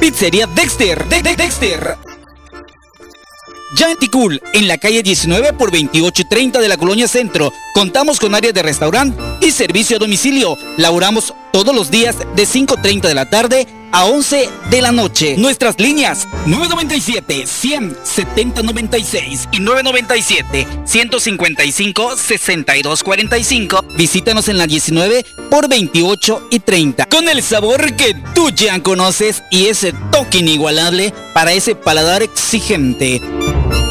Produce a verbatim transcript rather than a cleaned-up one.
Pizzería Dexter, de, de Dexter. Ya en Ticul, en la calle diecinueve por veintiocho treinta de la Colonia Centro, contamos con áreas de restaurante y servicio a domicilio. Laboramos todos los días de cinco treinta de la tarde a once de la noche. Nuestras líneas nueve nueve siete, cien, setenta noventa y seis y nueve nueve siete, ciento cincuenta y cinco, sesenta y dos cuarenta y cinco. Visítanos en la diecinueve por veintiocho y treinta. Con el sabor que tú ya conoces y ese toque inigualable para ese paladar exigente.